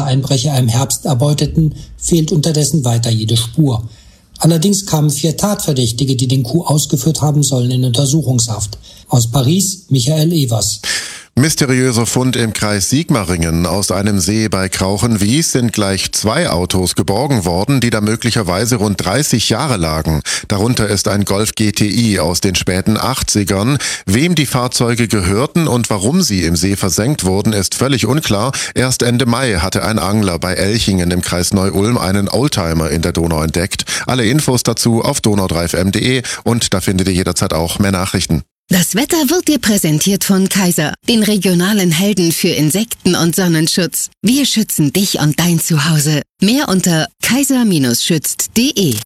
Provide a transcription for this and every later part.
Einbrecher im Herbst erbeuteten, fehlt unterdessen weiter jede Spur. Allerdings kamen 4 Tatverdächtige, die den Coup ausgeführt haben sollen, in Untersuchungshaft. Aus Paris, Michael Evers. Mysteriöser Fund im Kreis Sigmaringen. Aus einem See bei Krauchenwies sind gleich 2 Autos geborgen worden, die da möglicherweise rund 30 Jahre lagen. Darunter ist ein Golf GTI aus den späten 80ern. Wem die Fahrzeuge gehörten und warum sie im See versenkt wurden, ist völlig unklar. Erst Ende Mai hatte ein Angler bei Elchingen im Kreis Neu-Ulm einen Oldtimer in der Donau entdeckt. Alle Infos dazu auf donau3fm.de und da findet ihr jederzeit auch mehr Nachrichten. Das Wetter wird dir präsentiert von Kaiser, den regionalen Helden für Insekten- und Sonnenschutz. Wir schützen dich und dein Zuhause. Mehr unter kaiser-schützt.de.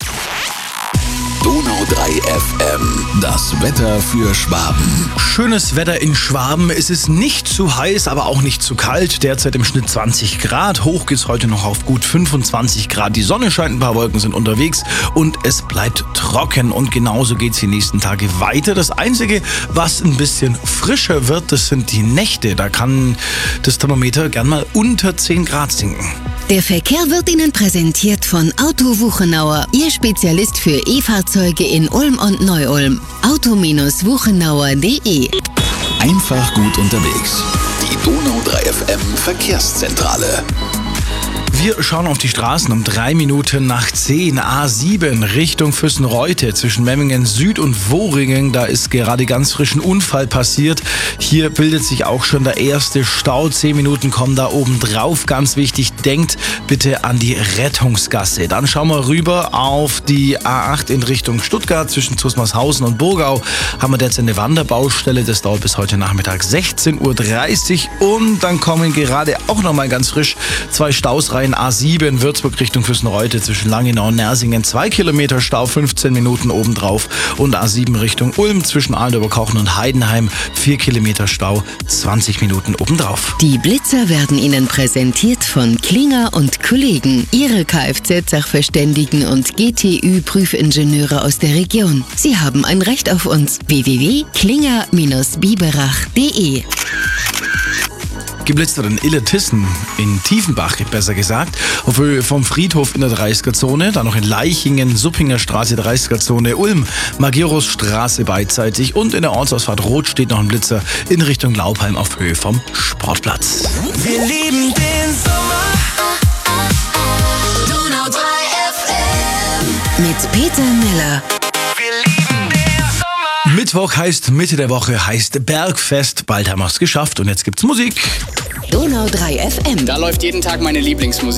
Donau 3 FM, das Wetter für Schwaben. Schönes Wetter in Schwaben. Es ist nicht zu heiß, aber auch nicht zu kalt. Derzeit im Schnitt 20 Grad. Hoch geht's heute noch auf gut 25 Grad. Die Sonne scheint, ein paar Wolken sind unterwegs und es bleibt trocken. Und genauso geht's die nächsten Tage weiter. Das Einzige, was ein bisschen frischer wird, das sind die Nächte. Da kann das Thermometer gern mal unter 10 Grad sinken. Der Verkehr wird Ihnen präsentiert von Auto Wuchenauer, Ihr Spezialist für E-Fahrzeuge in Ulm und Neu-Ulm. Auto-wuchenauer.de. Einfach gut unterwegs. Die Donau 3 FM Verkehrszentrale. Wir schauen auf die Straßen um 3 Minuten nach 10. A7 Richtung Füssenreute zwischen Memmingen Süd und Wohringen. Da ist gerade ganz frisch ein Unfall passiert. Hier bildet sich auch schon der erste Stau. 10 Minuten kommen da oben drauf. Ganz wichtig, denkt bitte an die Rettungsgasse. Dann schauen wir rüber auf die A8 in Richtung Stuttgart. Zwischen Zusmarshausen und Burgau haben wir derzeit eine Wanderbaustelle. Das dauert bis heute Nachmittag 16:30 Uhr. Und dann kommen gerade auch nochmal ganz frisch 2 Staus rein. A7 Würzburg Richtung Füssenreute zwischen Langenau und Nersingen 2 Kilometer Stau, 15 Minuten obendrauf. Und A7 Richtung Ulm zwischen Alldorberkochen und Heidenheim 4 Kilometer Stau, 20 Minuten obendrauf. Die Blitzer werden Ihnen präsentiert von Klinger und Kollegen, Ihre Kfz-Sachverständigen und GTÜ-Prüfingenieure aus der Region. Sie haben ein Recht auf uns. www.klinger-biberach.de. Geblitzt in Illertissen, in Tiefenbach besser gesagt, auf Höhe vom Friedhof in der 30er-Zone, dann noch in Leichingen, Suppinger Straße 30er-Zone, Ulm, Magirusstraße beidseitig und in der Ortsausfahrt Rot steht noch ein Blitzer in Richtung Laubheim auf Höhe vom Sportplatz. Wir lieben den Sommer. Donau 3 FM. Mit Peter Miller. Mittwoch heißt Mitte der Woche, heißt Bergfest. Bald haben wir es geschafft und jetzt gibt's Musik. Donau 3 FM. Da läuft jeden Tag meine Lieblingsmusik.